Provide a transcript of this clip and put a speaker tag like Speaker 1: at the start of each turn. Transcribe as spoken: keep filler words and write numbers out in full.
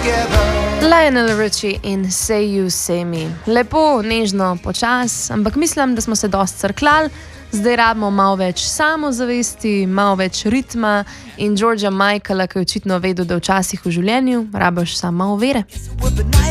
Speaker 1: Lionel Richie in Say You Say Me. Lepo, nežno, počas, ampak mislim, da smo se dosti crklali, zdaj rabimo malo več samozavesti, malo več ritma in Georgea Michaela, ki je očitno vedel, da včasih v življenju rabiš samo malo vere.